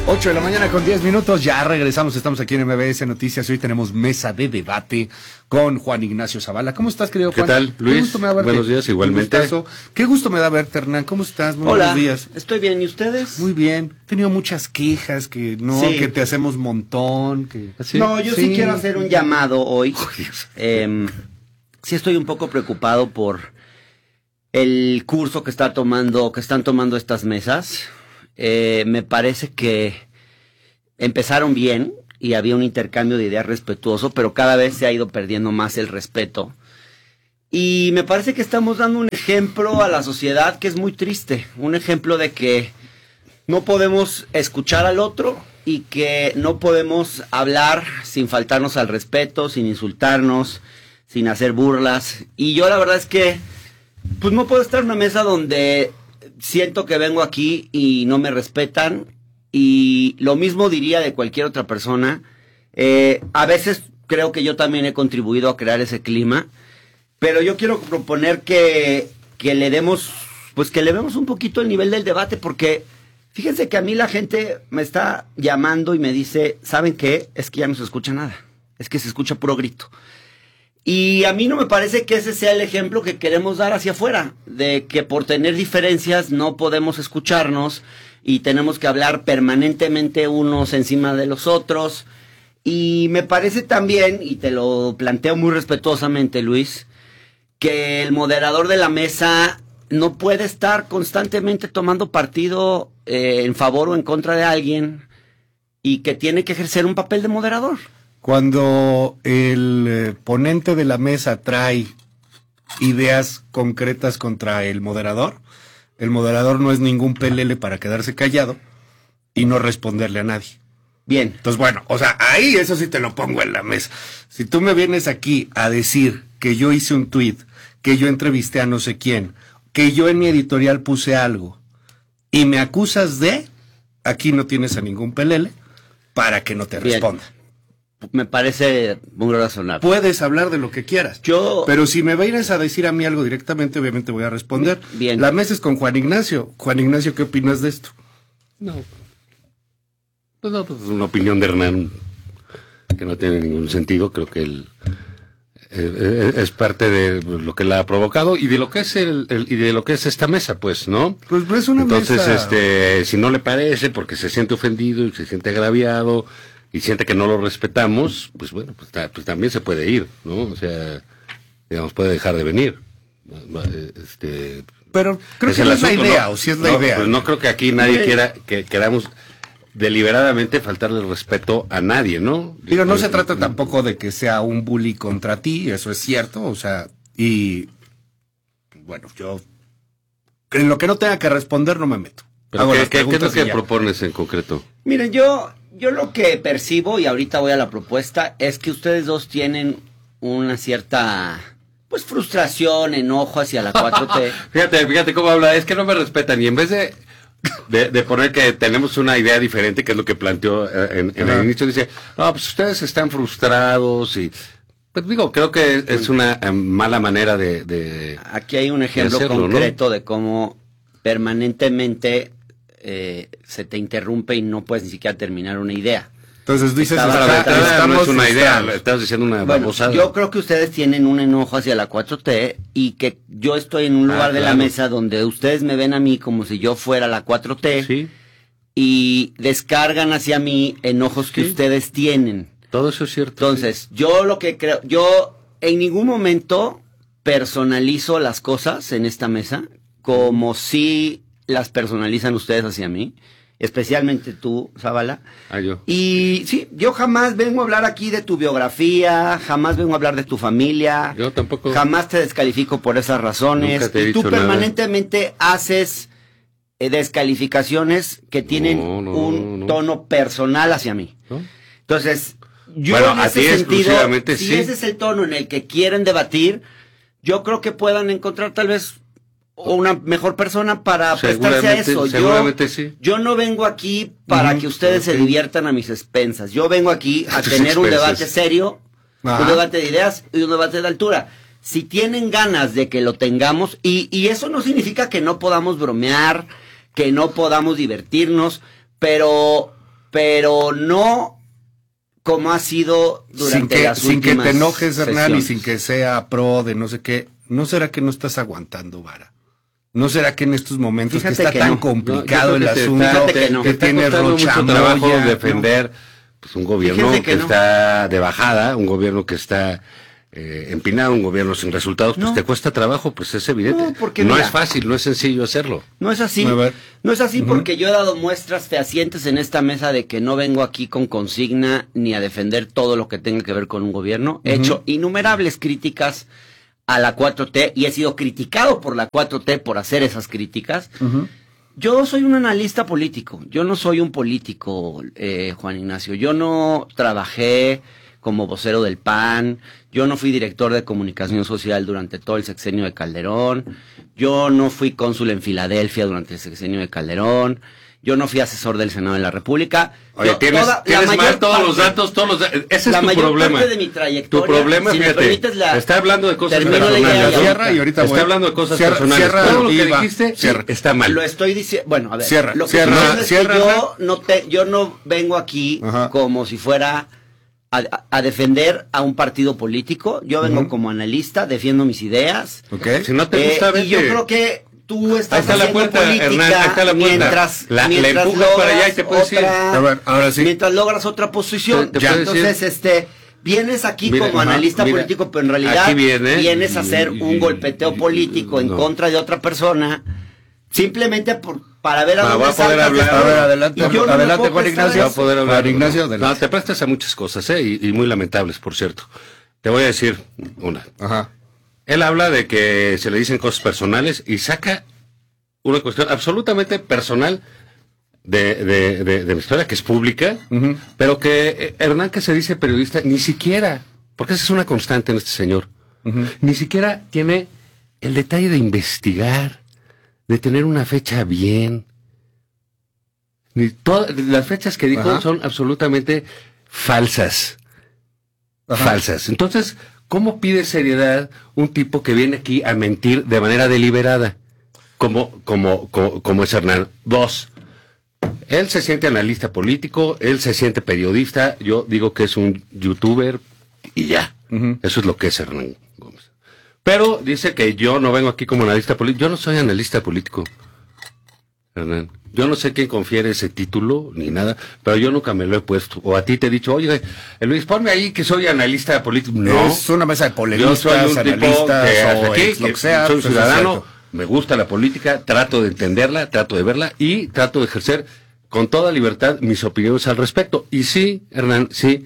8 de la mañana con 10 minutos, ya regresamos, estamos aquí en MBS Noticias. Hoy tenemos mesa de debate con Juan Ignacio Zavala. ¿Cómo estás, querido Juan? ¿Qué tal, Luis? Qué gusto me da verte. Buenos días, igualmente. Qué gusto me da verte, Hernán. ¿Cómo estás? Muy buenos días. Estoy bien, ¿y ustedes? Muy bien. He tenido muchas quejas, que no, sí, que te hacemos montón. Que... ¿Sí? No, yo sí quiero hacer un llamado hoy. Sí estoy un poco preocupado por el curso que están tomando estas mesas. Me parece que empezaron bien y había un intercambio de ideas respetuoso, pero cada vez se ha ido perdiendo más el respeto. Y me parece que estamos dando un ejemplo a la sociedad que es muy triste. Un ejemplo de que no podemos escuchar al otro y que no podemos hablar sin faltarnos al respeto, sin insultarnos, sin hacer burlas. Y yo la verdad es que pues no puedo estar en una mesa donde siento que vengo aquí y no me respetan, y lo mismo diría de cualquier otra persona. A veces creo que yo también he contribuido a crear ese clima, pero yo quiero proponer que le demos un poquito el nivel del debate, porque fíjense que a mí la gente me está llamando y me dice, ¿saben qué? Es que ya no se escucha nada, es que se escucha puro grito. Y a mí no me parece que ese sea el ejemplo que queremos dar hacia afuera, de que por tener diferencias no podemos escucharnos y tenemos que hablar permanentemente unos encima de los otros. Y me parece también, y te lo planteo muy respetuosamente, Luis, que el moderador de la mesa no puede estar constantemente tomando partido en favor o en contra de alguien, y que tiene que ejercer un papel de moderador. Cuando el ponente de la mesa trae ideas concretas contra el moderador no es ningún pelele para quedarse callado y no responderle a nadie. Bien. Entonces, bueno, o sea, ahí eso sí te lo pongo en la mesa. Si tú me vienes aquí a decir que yo hice un tuit, que yo entrevisté a no sé quién, que yo en mi editorial puse algo, y me acusas de, aquí no tienes a ningún pelele para que no te responda. Me parece muy razonable. Puedes hablar de lo que quieras. Pero si me vienes a decir a mí algo directamente, obviamente voy a responder. Bien. La mesa es con Juan Ignacio. Juan Ignacio, ¿qué opinas de esto? Pues una opinión de Hernán que no tiene ningún sentido. Creo que es parte de lo que la ha provocado y de lo que es y de lo que es esta mesa, pues, ¿no? Pues no es una mesa. Entonces, si no le parece, porque se siente ofendido y se siente agraviado y siente que no lo respetamos, pues bueno, pues también se puede ir, ¿no? O sea, digamos, puede dejar de venir. Pero creo que no es la idea, ¿no? O si es la idea. Pues no creo que aquí nadie quiera que queramos deliberadamente faltarle el respeto a nadie, ¿no? Digo, no se trata tampoco de que sea un bully contra ti, eso es cierto, o sea, y bueno, yo en lo que no tenga que responder no me meto. Pero ¿qué es lo que propones en concreto? Miren, yo lo que percibo, y ahorita voy a la propuesta, es que ustedes dos tienen una cierta, pues, frustración, enojo hacia la 4T. Fíjate cómo habla, es que no me respetan, y en vez de poner que tenemos una idea diferente, que es lo que planteó en el inicio, dice, no, pues ustedes están frustrados, y pues digo, creo que es una mala manera de Aquí hay un ejemplo concreto, ¿no? De cómo permanentemente se te interrumpe y no puedes ni siquiera terminar una idea. Entonces dices, no es una idea, estás diciendo una babosada. Yo creo que ustedes tienen un enojo hacia la 4T y que yo estoy en un lugar de la mesa donde ustedes me ven a mí como si yo fuera la 4T, ¿sí? Y descargan hacia mí enojos que ustedes tienen. Todo eso es cierto. Entonces, yo lo que creo, yo en ningún momento personalizo las cosas en esta mesa como si las personalizan ustedes hacia mí, especialmente tú, Zavala. Yo. Y sí, yo jamás vengo a hablar aquí de tu biografía, jamás vengo a hablar de tu familia. Yo tampoco. Jamás te descalifico por esas razones. Nunca te he dicho tú permanentemente haces descalificaciones que tienen un tono personal hacia mí. ¿No? Entonces, yo bueno, en ese sentido, si sí. ese es el tono en el que quieren debatir, yo creo que puedan encontrar tal vez una mejor persona para prestarse a eso. Yo no vengo aquí para que ustedes se diviertan a mis expensas. Yo vengo aquí a tener un debate serio, un debate de ideas y un debate de altura. Si tienen ganas de que lo tengamos, y eso no significa que no podamos bromear, que no podamos divertirnos, pero pero no como ha sido durante las sin últimas que te enojes, Hernán, y sesiones. sin que sea pro de no sé qué. ¿No será que no estás aguantando vara? ¿No será que en estos momentos Fíjate que está que tan no. complicado Yo el creo que asunto, Fíjate que no. que está tiene costando mucho rochamoya, trabajo ¿no? defender pues, un gobierno Fíjate que que no. está de bajada, un gobierno que está empinado, un gobierno sin resultados, pues No. te cuesta trabajo, pues es evidente. No, porque no mira, es fácil, no es sencillo hacerlo. No es así. A ver. No es así porque yo he dado muestras fehacientes en esta mesa de que no vengo aquí con consigna ni a defender todo lo que tenga que ver con un gobierno. He hecho innumerables críticas a la 4T y he sido criticado por la 4T por hacer esas críticas. Yo soy un analista político, yo no soy un político, Juan Ignacio. Yo no trabajé como vocero del PAN, yo no fui director de comunicación social durante todo el sexenio de Calderón, yo no fui cónsul en Filadelfia durante el sexenio de Calderón, yo no fui asesor del Senado de la República. Oye, Yo, tienes la mayor mal todos parte- los datos, ese es la tu mayor problema. parte de mi trayectoria, Tu problema, si me fíjate, permites está hablando de cosas termino la personales. idea y Cierra y ahorita está voy. hablando de cosas Cierra, personales. cierra, Todo lo que Iba, dijiste cierra. está mal. Lo estoy diciendo, bueno, a ver, Cierra, lo que cierra, sucede es que cierra. yo no vengo aquí Ajá. como si fuera a defender a un partido político, yo vengo como analista, defiendo mis ideas. ¿Ok? Si no te gusta, Y yo vete. creo que tú Ahí estás está la haciendo puerta, política Hernán, ahí está la puerta. mientras La mientras empujas para allá y te puedes ir. A ver, ahora sí. mientras logras otra posición. Te Ya, puedes entonces, vienes aquí Mira, como ajá, analista mira, político, pero en realidad aquí vienes a hacer un golpeteo político en no. contra de otra persona, simplemente para ver a Va dónde a poder saltas hablar. de A ver, esto. adelante, Y yo no me adelante, puedo Juan prestar Ignacio. a Va a poder hablar. Juan Ignacio, No, adelante. te prestas a muchas cosas, y muy lamentables, por cierto. Te voy a decir una. Ajá. Él habla de que se le dicen cosas personales y saca una cuestión absolutamente personal de mi historia, que es pública, pero que Hernán, que se dice periodista, ni siquiera, porque esa es una constante en este señor, ni siquiera tiene el detalle de investigar, de tener una fecha bien. Las fechas que dijo Ajá. son absolutamente falsas. Ajá. Falsas. Entonces, ¿cómo pide seriedad un tipo que viene aquí a mentir de manera deliberada? Como es Hernán. Dos, él se siente analista político, él se siente periodista, yo digo que es un youtuber y ya. Eso es lo que es Hernán Gómez. Pero dice que yo no vengo aquí como analista político. Yo no soy analista político, Hernán. Yo no sé quién confiere ese título ni nada, pero yo nunca me lo he puesto. O a ti te he dicho, oye, Luis, ponme ahí que soy analista político. No. Es una mesa de Yo polemistas, soy un tipo analistas que o aquí, lo que sea. soy un pues, ciudadano, exacto. me gusta la política, trato de entenderla, trato de verla y trato de ejercer con toda libertad mis opiniones al respecto. Y sí, Hernán, sí,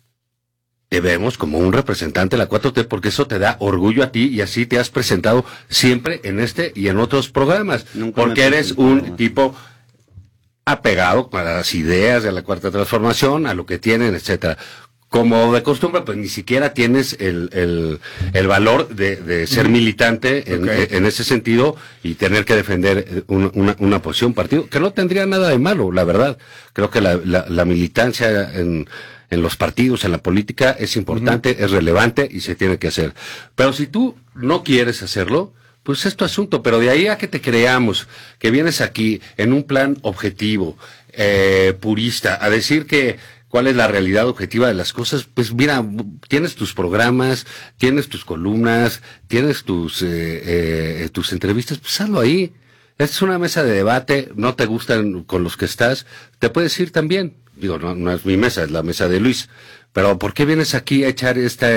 te vemos como un representante de la 4T porque eso te da orgullo a ti y así te has presentado siempre en este y en otros programas. Nunca Porque me eres presento. un tipo apegado a las ideas de la Cuarta Transformación, a lo que tienen, etcétera. Como de costumbre, pues ni siquiera tienes el valor de ser militante Ok. en ese sentido y tener que defender una posición, partido, que no tendría nada de malo, la verdad. Creo que la militancia en los partidos, en la política, es importante, es relevante y se tiene que hacer. Pero si tú no quieres hacerlo, pues es tu asunto, pero de ahí a que te creamos, que vienes aquí en un plan objetivo, purista, a decir que cuál es la realidad objetiva de las cosas, pues mira, tienes tus programas, tienes tus columnas, tienes tus entrevistas, pues hazlo ahí. Esta es una mesa de debate, no te gustan con los que estás, te puedes ir también. Digo, no es mi mesa, es la mesa de Luis. Pero ¿por qué vienes aquí a echar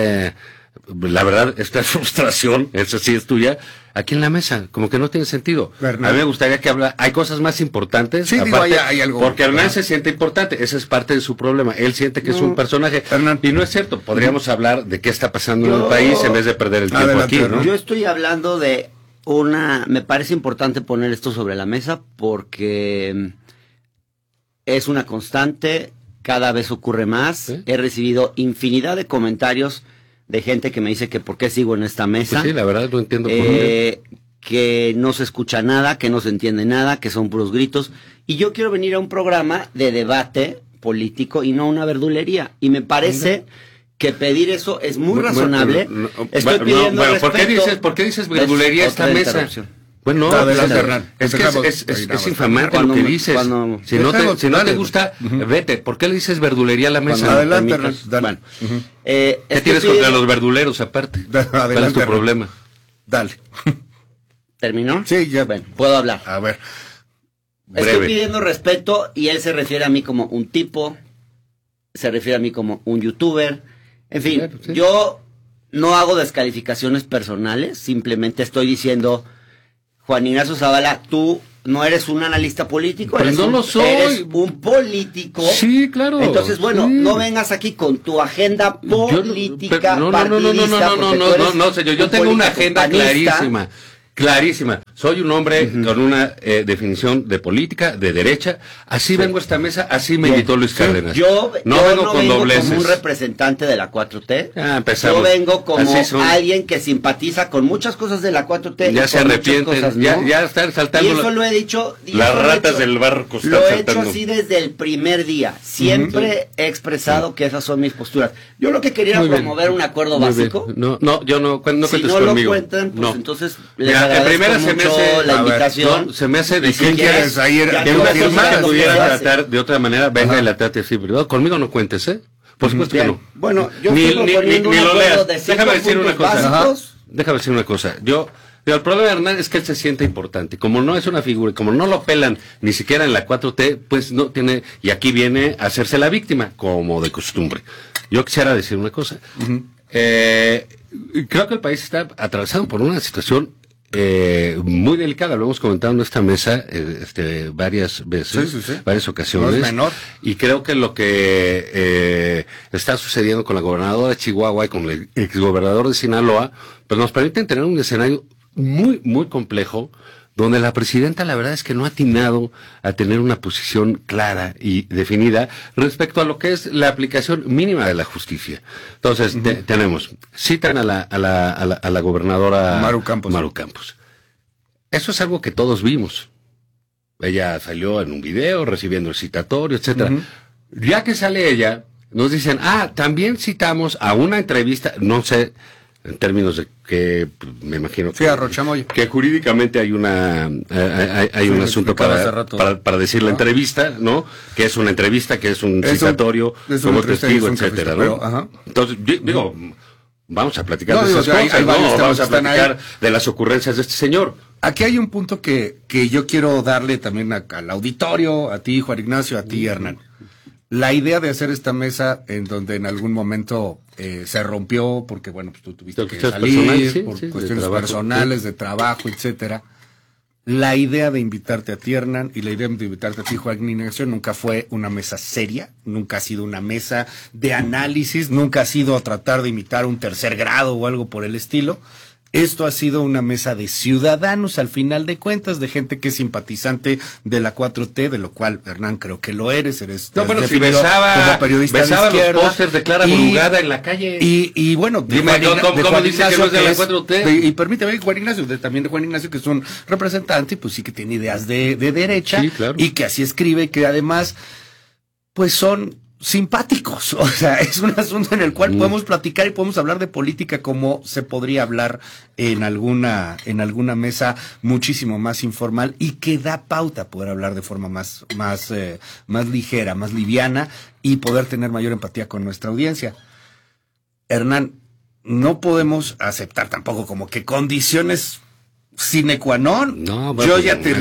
la verdad, esta frustración, esa sí es tuya, aquí en la mesa? Como que no tiene sentido. Hernán. A mí me gustaría que hay cosas más importantes. Sí, digo, hay algo. Porque Hernán Ajá. se siente importante, esa es parte de su problema. Él siente que es un personaje. Hernán. Y no es cierto, podríamos hablar de qué está pasando en el Yo- país en vez de perder el tiempo Adelante, aquí, Hernán. ¿no? Yo estoy hablando de me parece importante poner esto sobre la mesa porque es una constante, cada vez ocurre más. ¿Sí? He recibido infinidad de comentarios de gente que me dice que por qué sigo en esta mesa. Pues sí, la verdad no entiendo por qué. Que no se escucha nada, que no se entiende nada, que son puros gritos. Y yo quiero venir a un programa de debate político y no una verdulería. Y me parece que pedir eso es muy razonable. Estoy pidiendo bueno, ¿por qué respeto. dices verdulería Es esta otra mesa? interrupción. Bueno, no, Adelante, Hernán. es infamante lo que dices. Si no te gusta, vete. ¿Por qué le dices verdulería a la mesa? Adelante, Hernán. Bueno, ¿Qué tienes contra los verduleros aparte? ¿Cuál es tu problema? Dale. ¿Terminó? Sí, ya. Bueno, puedo hablar. A ver. Estoy pidiendo respeto y él se refiere a mí como un tipo, se refiere a mí como un youtuber. En fin, Claro, sí. yo no hago descalificaciones personales, simplemente estoy diciendo, Juan Ignacio Zavala, tú no eres un analista político, Pero no lo soy. Eres un político. Sí, claro. Entonces, bueno, sí. no vengas aquí con tu agenda política partidista, No, señor, yo tengo una agenda clarísima. Clarísima. Soy un hombre con una definición de política, de derecha. Así vengo a esta mesa, así me invitó Luis Cárdenas. Yo no vengo con dobleces. Como un representante de la 4T. Ah, empezamos. Yo vengo como alguien que simpatiza con muchas cosas de la 4T. Ya se arrepienten, ya están saltando. Y eso lo he dicho. Las ratas del barco están saltando. Lo he saltando. hecho así desde el primer día. Siempre he expresado que esas son mis posturas. Yo lo que quería era promover un acuerdo básico. No, yo no cuentes conmigo. Si no lo cuentan, pues entonces en primera se me hace la invitación. Se me hace difícil. ¿Quieres ahí que una cosa pudiera tratar de otra manera, venga y la trate así privado. Conmigo no cuentes, ¿eh? Por supuesto que no. Bueno, yo ni lo leas. De Déjame decir una cosa. Básicos. Déjame decir una cosa. El problema de Hernán es que él se siente importante. Como no es una figura, y como no lo pelan ni siquiera en la 4T, pues no tiene, y aquí viene a hacerse la víctima, como de costumbre. Yo quisiera decir una cosa. Creo que el país está atravesado por una situación muy delicada, lo hemos comentado en esta mesa varias veces, varias ocasiones. No es menor. Y creo que lo que está sucediendo con la gobernadora de Chihuahua y con el exgobernador de Sinaloa, pues nos permiten tener un escenario muy, muy complejo, donde la presidenta la verdad es que no ha atinado a tener una posición clara y definida respecto a lo que es la aplicación mínima de la justicia. Entonces, citan a la gobernadora Maru Campos. Eso es algo que todos vimos. Ella salió en un video recibiendo el citatorio, etcétera. Ya que sale ella, nos dicen, también citamos a una entrevista, no sé, en términos de que me imagino que jurídicamente hay un asunto para decir la entrevista, ¿no? Que es una entrevista, que es un citatorio, como testigo, etcétera, ¿no? Entonces, digo, vamos a platicar de esas cosas, vamos a platicar de las ocurrencias de este señor. Aquí hay un punto que yo quiero darle también al auditorio, a ti, Juan Ignacio, a ti, Hernán. La idea de hacer esta mesa en donde en algún momento se rompió porque, bueno, pues tú tuviste que salir por cuestiones personales, de trabajo, etcétera. La idea de invitarte a ti, Hernán, y la idea de invitarte a ti, Juan Ignacio, nunca fue una mesa seria, nunca ha sido una mesa de análisis, nunca ha sido tratar de imitar un tercer grado o algo por el estilo. Esto ha sido una mesa de ciudadanos, al final de cuentas, de gente que es simpatizante de la 4T, de lo cual, Hernán, creo que lo eres si besaba los pósters de Clara Brugada en la calle. Y bueno, ¿cómo dice que no es de la 4T? Y permíteme, Juan Ignacio, también de Juan Ignacio, que es un representante, pues sí que tiene ideas de derecha, sí, claro. Y que así escribe, y que además, pues son simpáticos, o sea, es un asunto en el cual podemos platicar y podemos hablar de política como se podría hablar en alguna mesa muchísimo más informal y que da pauta a poder hablar de forma más ligera, más liviana y poder tener mayor empatía con nuestra audiencia. Hernán, no podemos aceptar tampoco como que condiciones sine qua non. No, yo ya te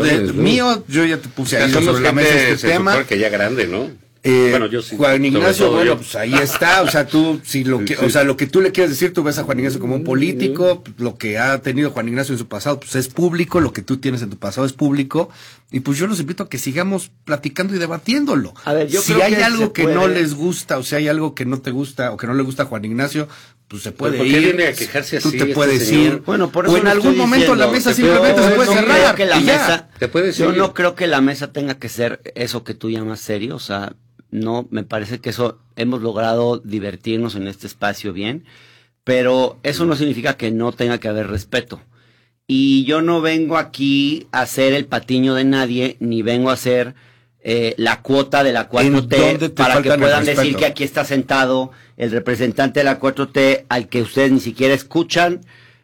puse ahí sobre la mesa este tema. Que ya grande, ¿no? Yo sí, Juan Ignacio, pues ahí está, o sea, tú, o sea, lo que tú le quieres decir, tú ves a Juan Ignacio como un político, lo que ha tenido Juan Ignacio en su pasado, pues es público, lo que tú tienes en tu pasado es público, y pues yo los invito a que sigamos platicando y debatiéndolo. A ver, si hay algo que no les gusta, o si hay algo que no te gusta, o que no le gusta a Juan Ignacio, pues se puede ir. Viene a quejarse así, tú te puedes ir. Bueno, por eso o en algún momento la mesa simplemente se puede cerrar. Yo no creo que la mesa tenga que ser eso que tú llamas serio, o sea, no, me parece que eso hemos logrado divertirnos en este espacio bien, pero eso no significa que no tenga que haber respeto. Y yo no vengo aquí a ser el patiño de nadie, ni vengo a ser la cuota de la 4T para que puedan decir que aquí está sentado el representante de la 4T al que ustedes ni siquiera escuchan,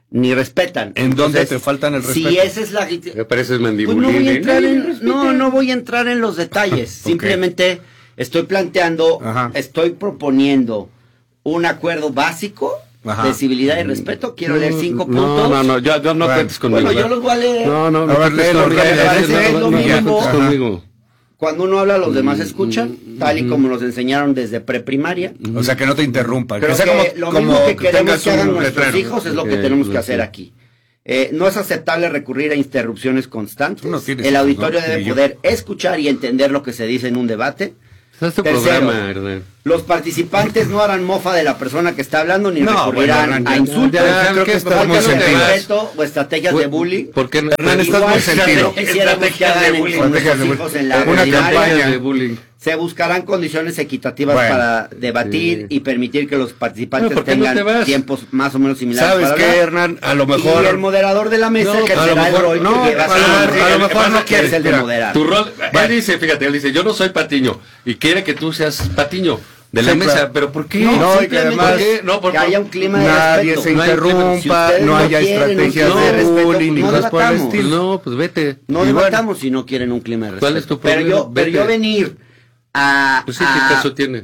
ni respetan. ¿En dónde te faltan el respeto? Si esa es la... Me pareces Pues mandibulín. no voy a entrar no voy a entrar en los detalles. Simplemente estoy planteando, Ajá. estoy proponiendo un acuerdo básico Ajá. de civilidad y respeto. Quiero leer 5 puntos. No, yo no Bueno, cuentes conmigo. Bueno, yo los voy a leer. No, A ver, cuentes léelo, conmigo. léelo, léelo, No léelo. cuentes conmigo. Cuando uno habla, los demás escuchan, tal y como nos enseñaron desde preprimaria. O sea, que no te interrumpa. Creo sea que lo mismo que queremos tengas que hagan un nuestros letrero. hijos es lo que Ok, tenemos que ok. hacer aquí. No es aceptable recurrir a interrupciones constantes. Tú no tienes El hijos, auditorio ¿no? debe Ni yo. poder escuchar y entender lo que se dice en un debate. Es tu Tercero, programa, Hernán. Los participantes no harán mofa de la persona que está hablando ni No, recurrirán bueno, Hernán, a ya- insultos, ya creo que estás muy faltas de sentido. respeto o estrategias de bullying. ¿Por qué no? Hernán, estás muy sentido. Quisiéramos que hagan con Estrategias nuestros de hijos bullying. en la Una primaria. campaña de bullying. Se buscarán condiciones equitativas Bueno, para debatir sí. y permitir que los participantes Bueno, ¿por qué no tengan te vas? tiempos más o menos similares. ¿Sabes para qué, hablar. Hernán? A lo mejor... Y el moderador de la mesa No, ejercerá a lo mejor- el rol no, que lleva a lo su mejor- nombre, a lo mejor no que es el de mira, moderar. Tu rol, él dice, fíjate, él dice, yo no soy Patiño y quiere que tú seas Patiño de la Sí, mesa, claro. pero ¿por qué? No, y que simplemente además- ¿Por qué? No, que haya un clima de Nadie respeto. se No hay clima. interrumpa, Si ustedes no no haya quieren un estrategias clima de de respeto, bullying ni no cosas por el debatamos. estilo. No, pues vete. No Y debatamos si no quieren un clima de respeto. ¿Cuál es tu pero problema? pero yo Vete. venir a Pues sí, ¿qué caso tiene?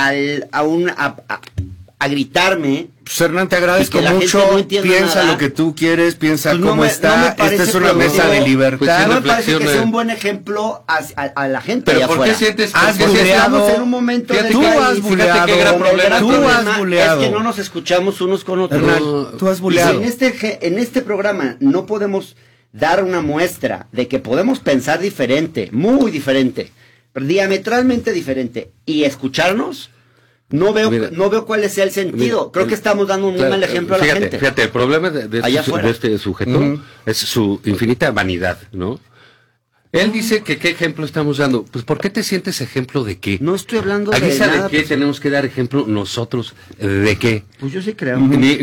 a gritarme. Pues, Hernán, te agradezco Y que la mucho. gente no entienda Piensa nada. lo que tú quieres, piensa Pues no cómo me- está. no me parece Esta es una productivo. mesa de Pues libertad. sí, No me parece que reflexiona. sea un buen ejemplo a la gente Pero allá ¿por qué afuera. sientes Has por qué sientes- buleado. Estamos en un momento Fíjate del que- país. has fíjate buleado. qué gran El problema. gran Tú problema has buleado. es que no nos escuchamos unos con otros. Hernán, tú has Y si buleado. en este programa no podemos dar una muestra de que podemos pensar diferente, muy diferente, diametralmente diferente, y escucharnos, no veo cuál sea el sentido. Mira, Creo que estamos dando un muy claro, mal ejemplo a la fíjate, gente. Fíjate, el problema de Allá este, afuera. de este sujeto Ujú. es su infinita vanidad, ¿no? Él dice que qué ejemplo estamos dando. Pues ¿por qué te sientes ejemplo de qué? No estoy hablando ¿A de guisa nada. de qué tenemos que dar ejemplo nosotros? ¿De qué? Pues yo sí creo.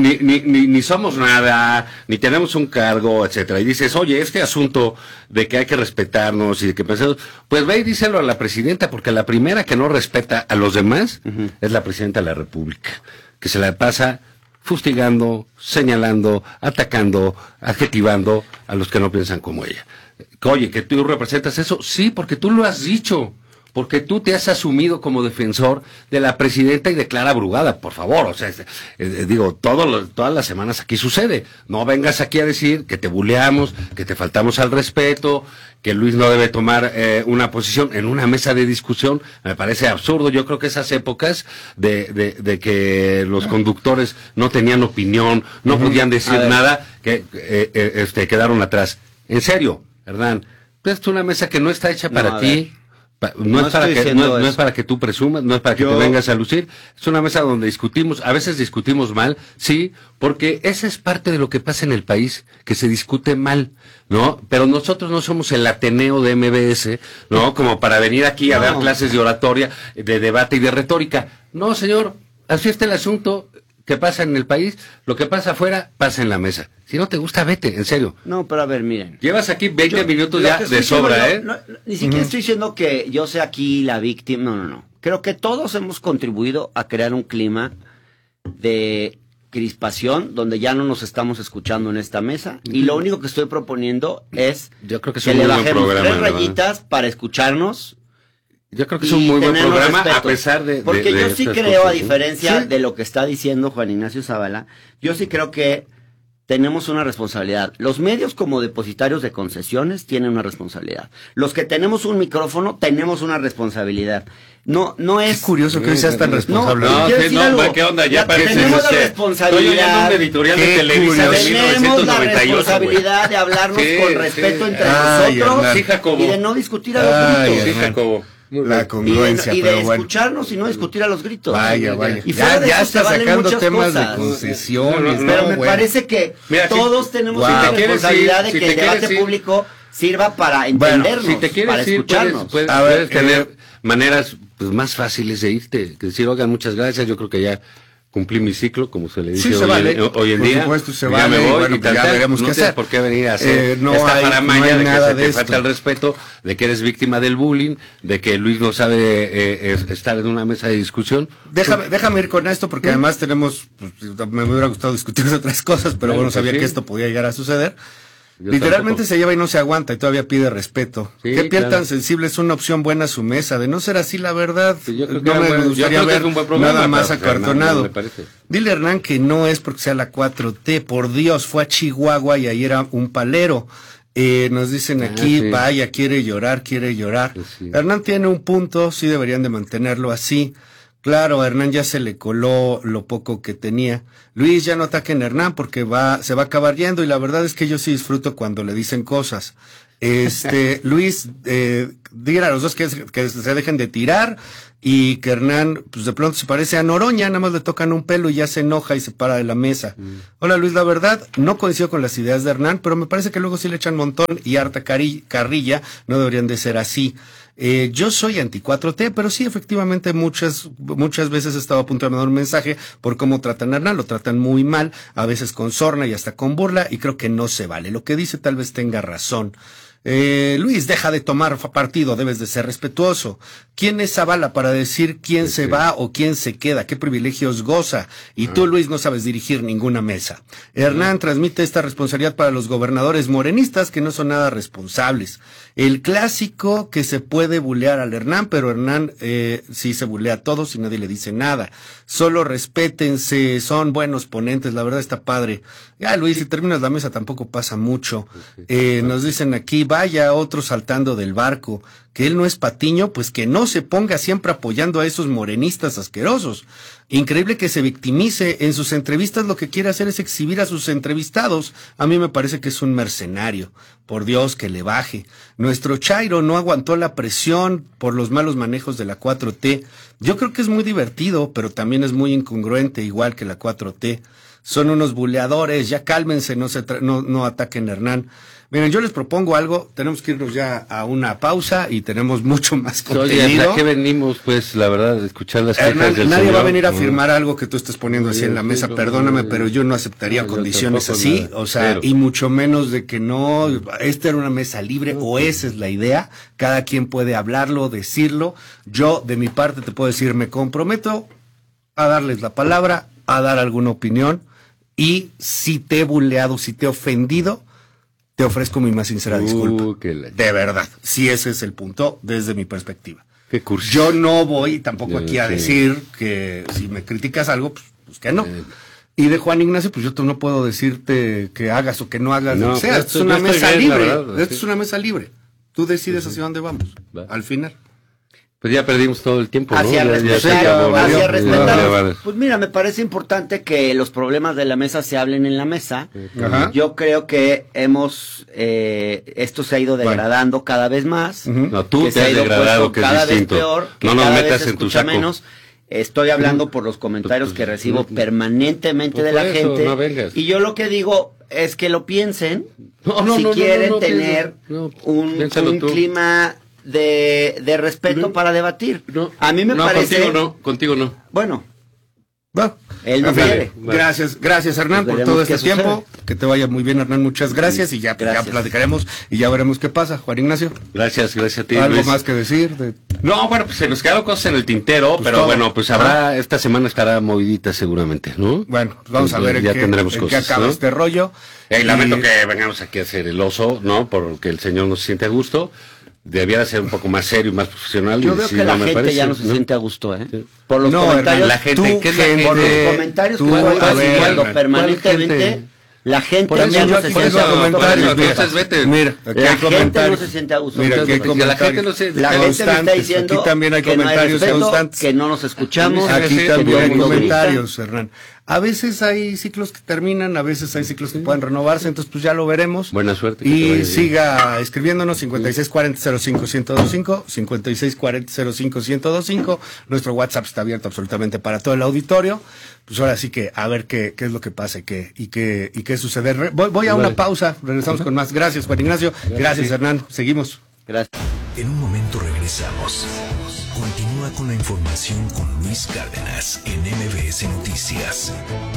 Ni somos nada, ni tenemos un cargo, etcétera. Y dices, oye, este asunto de que hay que respetarnos y de que pensemos, pues ve y díselo a la presidenta, porque la primera que no respeta a los demás es la presidenta de la República, que se la pasa fustigando, señalando, atacando, adjetivando a los que no piensan como ella. Oye, que tú representas eso, sí, porque tú lo has dicho. Porque tú te has asumido como defensor de la presidenta y de Clara Brugada, por favor. O sea, digo, todas las semanas aquí sucede. No vengas aquí a decir que te buleamos, que te faltamos al respeto, que Luis no debe tomar una posición en una mesa de discusión. Me parece absurdo. Yo creo que esas épocas de que los conductores no tenían opinión, no podían decir nada, que quedaron atrás. En serio, Hernán, es una mesa que no está hecha para a ti. No No es para estoy que diciendo no eso. es para que tú presumas, no es para que Yo- te vengas a lucir. Es una mesa donde discutimos, a veces discutimos mal, sí, porque esa es parte de lo que pasa en el país, que se discute mal, ¿no? Pero nosotros no somos el Ateneo de MBS, ¿no? Como para venir aquí a No. dar clases de oratoria, de debate y de retórica. No, señor, así está el asunto que pasa en el país, lo que pasa afuera pasa en la mesa. Si no te gusta, vete, en serio. No, pero a ver, miren. Llevas aquí 20 minutos Lo ya que estoy de sobra, diciendo ¿eh? ni siquiera estoy diciendo que yo sea aquí la víctima, no. Creo que todos hemos contribuido a crear un clima de crispación donde ya no nos estamos escuchando en esta mesa y lo único que estoy proponiendo es Yo creo que es que un le muy buen bajemos programa, 3 la verdad. rayitas para escucharnos. Yo creo que es Y un muy buen tenernos programa, respeto. a pesar de... Porque de yo sí estas creo, cosas, a ¿no? diferencia Sí. de lo que está diciendo Juan Ignacio Zavala, yo sí creo que tenemos una responsabilidad. Los medios como depositarios de concesiones tienen una responsabilidad. Los que tenemos un micrófono tenemos una responsabilidad. No es... Es curioso que hoy seas tan responsable. No, quiero sí, decir no, algo. ¿qué onda? Ya Ya pareces, tenemos la estoy responsabilidad. oyendo un editorial de Qué Televisa de curioso. Tenemos la 1998, responsabilidad de hablarnos Sí, con sí. respeto entre Ay, nosotros Hernán. Sí, Jacobo. y de no discutir a los Ay, gritos. Sí, Hernán. Jacobo. Muy La bien. congruencia, y de pero bueno. escucharnos y no discutir a los gritos. Vaya. Y fuera de Ya eso se está valen sacando muchas temas cosas. de concesiones. No, Pero no, me bueno. parece que Mira, todos tenemos Wow. una Si te quieres responsabilidad ir, de si que te el debate quieres ir. público sirva para Bueno, entendernos, Si te quieres para ir, escucharnos. puedes A ver, tener maneras pues, más fáciles de irte. Que decir, oigan, muchas gracias, yo creo que ya cumplí mi ciclo, como se le dice Sí, hoy en por día. supuesto, se ya vale, me voy, bueno, y pues ya tal, veremos no qué tienes hacer. por qué venir a hacer No esta hay faramaya de nada que de se te esto. falta el respeto, de que eres víctima del bullying, de que Luis no sabe estar en una mesa de discusión. Déjame ir con esto porque además tenemos, pues, me hubiera gustado discutir otras cosas, pero bueno, sabía sí. que esto podía llegar a suceder. Yo Literalmente tampoco. se lleva y no se aguanta y todavía pide respeto. Sí, ¿Qué piel claro. tan sensible es una opción buena a su mesa? De no ser así, la verdad, Sí, yo creo que no era me bueno. Yo gustaría creo que ver es un buen programa, nada más pero Hernán, acartonado. no me parece. Dile, Hernán, que no es porque sea la 4T. Por Dios, fue a Chihuahua y ahí era un palero. Nos dicen aquí, sí. vaya, quiere llorar. Pues sí. Hernán tiene un punto, sí deberían de mantenerlo así. Claro, a Hernán ya se le coló lo poco que tenía. Luis, ya no ataquen a Hernán porque se va a acabar yendo y la verdad es que yo sí disfruto cuando le dicen cosas. Luis, digan a los dos que se dejen de tirar y que Hernán, pues de pronto se parece a Noroña, nada más le tocan un pelo y ya se enoja y se para de la mesa. Hola Luis, la verdad, no coincido con las ideas de Hernán, pero me parece que luego sí le echan montón y harta carrilla, no deberían de ser así. Yo soy anti 4T, pero sí, efectivamente, muchas veces he estado a punto de mandar un mensaje por cómo tratan a Hernán, lo tratan muy mal, a veces con sorna y hasta con burla, y creo que no se vale. Lo que dice tal vez tenga razón. Luis, deja de tomar partido, debes de ser respetuoso. ¿Quién es Zavala para decir quién se va o quién se queda? ¿Qué privilegios goza? Y tú, Luis, no sabes dirigir ninguna mesa. Hernán transmite esta responsabilidad para los gobernadores morenistas que no son nada responsables. El clásico que se puede bulear al Hernán, pero Hernán sí se bulea a todos y nadie le dice nada. Solo respétense, son buenos ponentes, la verdad está padre. Ya, Luis, si terminas la mesa tampoco pasa mucho. Nos dicen aquí, vaya otro saltando del barco, que él no es Patiño, pues que no se ponga siempre apoyando a esos morenistas asquerosos. Increíble que se victimice, en sus entrevistas lo que quiere hacer es exhibir a sus entrevistados. A mí me parece que es un mercenario. Por Dios, que le baje. Nuestro Chairo no aguantó la presión por los malos manejos de la 4T. Yo creo que es muy divertido, pero también es muy incongruente, igual que la 4T. Son unos buleadores, ya cálmense, no ataquen a Hernán. Miren, yo les propongo algo, tenemos que irnos ya a una pausa y tenemos mucho más contenido. Oye, ¿a qué venimos? Pues, la verdad, de escuchar las quejas Hernán, del nadie señor. va a venir a firmar algo que tú estés poniendo así en la mesa, perdóname, pero yo no aceptaría No, yo condiciones tampoco así, nada, o sea, cero. y mucho menos de que no, esta era una mesa libre, o esa es la idea, cada quien puede hablarlo, decirlo. Yo, de mi parte, te puedo decir, me comprometo a darles la palabra, a dar alguna opinión, y si te he buleado, si te he ofendido, te ofrezco mi más sincera disculpa. De verdad, si ese es el punto desde mi perspectiva. Qué cursi. Yo no voy tampoco aquí a Sí. decir que si me criticas algo, pues que no. Y de Juan Ignacio, pues yo no puedo decirte que hagas o que no hagas No, lo que sea. pues Esto es una yo estoy mesa bien, la libre. verdad, Esto sí. es una mesa libre. Tú decides hacia dónde vamos. Va. Al final. Pues ya perdimos todo el tiempo, ¿no? Hacia Ya respetar, se acabó, ¿no? hacia Ya, respetar. ya vale. Pues mira, me parece importante que los problemas de la mesa se hablen en la mesa. Ajá. Yo creo que esto se ha ido degradando cada vez más. Ujú. No, tú que te se ha has ido degradado, puesto que es cada distinto. vez peor, que No nos cada vez metas se en tu escucha saco. menos. Estoy hablando por los comentarios que recibo permanentemente Pues de la por eso, gente. no vengas. Y yo lo que digo es que lo piensen. No, si no, no, quieren no, tener no, un piénsalo tú. clima de respeto para debatir. No, A mí me parece... contigo no. Bueno, Va. él no En fin, quiere. Gracias Hernán Pues por veremos todo este qué sucede. tiempo. Que te vaya muy bien, Hernán. Muchas gracias y ya Gracias. platicaremos y ya veremos qué pasa. Juan Ignacio, Gracias a ti, ¿algo Luis. más que decir? No, bueno, pues se nos quedaron cosas en el tintero, Pues pero todo. bueno, pues habrá, esta semana estará movidita seguramente, ¿no? Bueno, pues vamos a ver ya tendremos en qué cosas, acaba ¿no? este rollo. Lamento Y- que vengamos aquí a hacer el oso, ¿no? Porque el señor no se siente a gusto. Debiera ser un poco más serio y más profesional. Yo y veo si que la no me gente parece, ya no se ¿no? siente a gusto, ¿eh? Sí. Por los No, comentarios. Hernán, la gente, ¿qué es la gente? Por los comentarios Tú, que a estás ver, haciendo Hernán, permanentemente, ¿cuál gente? la gente Por eso ya yo no aquí se por siente eso a gusto. comentarios, por eso, entonces vete. Mira, aquí La hay gente comentarios. no se siente a gusto. Mira, aquí hay Entonces, porque la gente comentarios. no se- La gente me está constantes. diciendo Aquí también hay que no hay comentarios respeto, constantes. que no nos escuchamos, Aquí Sí, también que hay todo el mundo grita. comentarios, Hernán. A veces hay ciclos que terminan, a veces hay ciclos que pueden renovarse, entonces pues ya lo veremos. Buena suerte, que te vaya Y bien. siga escribiéndonos 5640-05-1025, 5640-05-1025. Nuestro WhatsApp está abierto absolutamente para todo el auditorio. Pues ahora sí que a ver qué es lo que pasa y qué sucede. Voy a una pausa, regresamos con más. Gracias, Juan Ignacio. Gracias, Hernán. Seguimos. Gracias. En un momento regresa. Regresamos. Continúa con la información con Luis Cárdenas en MBS Noticias.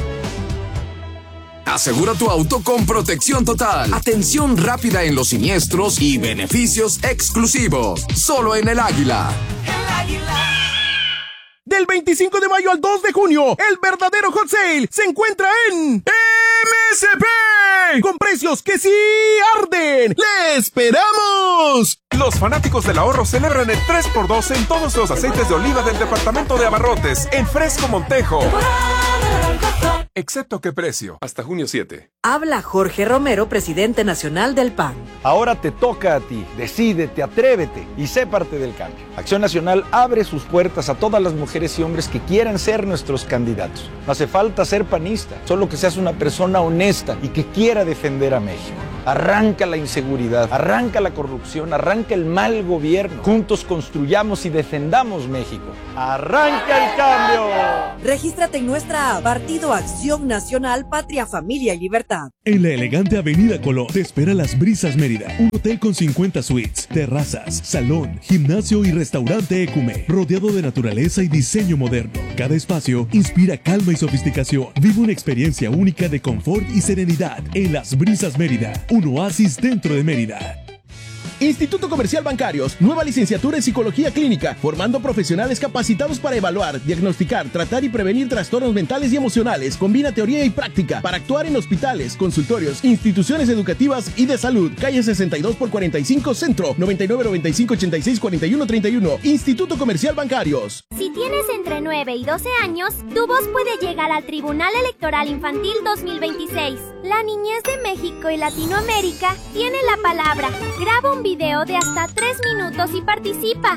Asegura tu auto con Protección Total. Atención rápida en los siniestros y beneficios exclusivos. Solo en El Águila. El Águila. Del 25 de mayo al 2 de junio, el verdadero hot sale se encuentra en MSP. Con precios que sí arden. ¡Le esperamos! Los fanáticos del ahorro celebran el 3x2 en todos los aceites de oliva del departamento de abarrotes en Fresco Montejo. Excepto qué precio, hasta junio 7. Habla Jorge Romero, presidente nacional del PAN. Ahora te toca a ti. Decídete, atrévete y sé parte del cambio. Acción Nacional abre sus puertas a todas las mujeres y hombres que quieran ser nuestros candidatos. No hace falta ser panista, solo que seas una persona honesta y que quiera defender a México. Arranca la inseguridad, arranca la corrupción, arranca el mal gobierno. Juntos construyamos y defendamos México. ¡Arranca el cambio! Regístrate en nuestra app Partido Acción Nacional, Patria, Familia y Libertad. En la elegante Avenida Colón te espera Las Brisas Mérida, un hotel con 50 suites, terrazas, salón, gimnasio y restaurante Ecume, rodeado de naturaleza y diseño moderno. Cada espacio inspira calma y sofisticación. Vive una experiencia única de confort y serenidad en Las Brisas Mérida, un oasis dentro de Mérida. Instituto Comercial Bancarios, nueva licenciatura en Psicología Clínica, formando profesionales capacitados para evaluar, diagnosticar, tratar y prevenir trastornos mentales y emocionales. Combina teoría y práctica para actuar en hospitales, consultorios, instituciones educativas y de salud. Calle 62/45 Centro, 9995864131. Instituto Comercial Bancarios. Si tienes entre 9 y 12 años, tu voz puede llegar al Tribunal Electoral Infantil 2026. La niñez de México y Latinoamérica tiene la palabra. Graba un video de hasta 3 minutos y participa.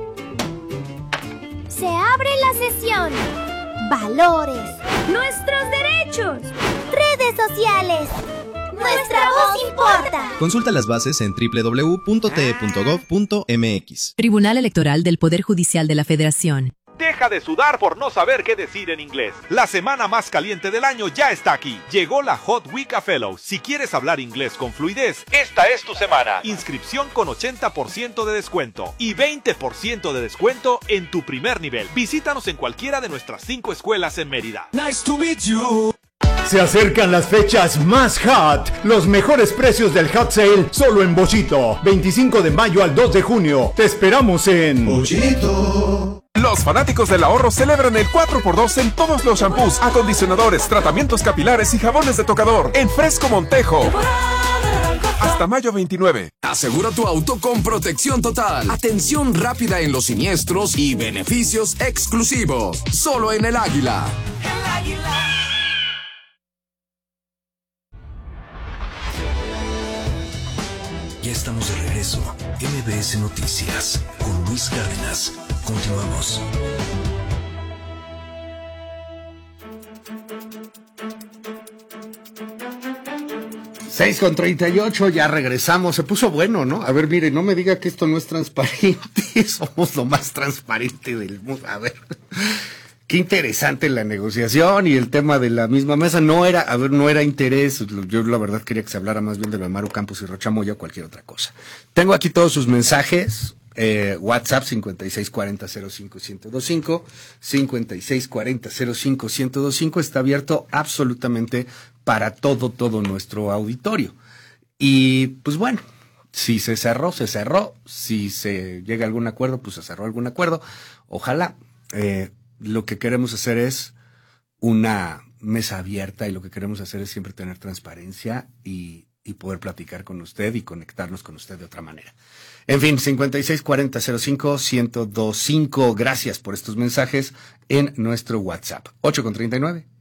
Se abre la sesión. Valores. Nuestros derechos. Redes sociales. Nuestra voz importa. Consulta las bases en www.te.gov.mx. Tribunal Electoral del Poder Judicial de la Federación. Deja de sudar por no saber qué decir en inglés. La semana más caliente del año ya está aquí. Llegó la Hot Week a Fellows. Si quieres hablar inglés con fluidez, esta es tu semana. Inscripción con 80% de descuento y 20% de descuento en tu primer nivel. Visítanos en cualquiera de nuestras 5 escuelas en Mérida. Nice to meet you. Se acercan las fechas más hot. Los mejores precios del hot sale solo en Bollito. 25 de mayo al 2 de junio. Te esperamos en Bollito. Los fanáticos del ahorro celebran el 4x2 en todos los shampoos, acondicionadores, tratamientos capilares y jabones de tocador en Fresco Montejo. Hasta mayo 29. Asegura tu auto con Protección Total. Atención rápida en los siniestros y beneficios exclusivos. Solo en El Águila. El Águila. Ya estamos de regreso. MBS Noticias con Luis Cárdenas. Continuamos. Seis con 38, ya regresamos. Se puso bueno, ¿no? A ver, mire, no me diga que esto no es transparente. Somos lo más transparente del mundo. A ver, qué interesante la negociación y el tema de la misma mesa. No era interés. Yo la verdad quería que se hablara más bien de lo de Maru Campos y Rocha Moya o cualquier otra cosa. Tengo aquí todos sus mensajes. WhatsApp 5640-05-1025, 5640-05-1025, está abierto absolutamente para todo nuestro auditorio. Y pues bueno, si se cerró, se cerró. Si se llega a algún acuerdo, pues se cerró algún acuerdo. Ojalá. Lo que queremos hacer es una mesa abierta y lo que queremos hacer es siempre tener transparencia y poder platicar con usted y conectarnos con usted de otra manera. En fin, 5640-05-1025. Gracias por estos mensajes en nuestro WhatsApp. 8:39.